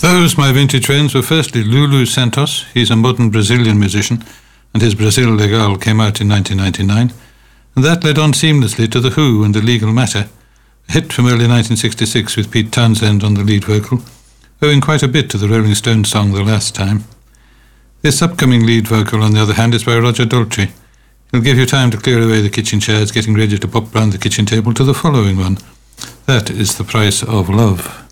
Those, my vintage friends, were firstly Lulu Santos. He's a modern Brazilian musician, and his Brasil Legal came out in 1999. And that led on seamlessly to The Who and The Legal Matter, a hit from early 1966 with Pete Townshend on the lead vocal, owing quite a bit to the Rolling Stones song The Last Time. This upcoming lead vocal, on the other hand, is by Roger Daltrey. He'll give you time to clear away the kitchen chairs, getting ready to pop round the kitchen table to the following one. That is The Price of Love.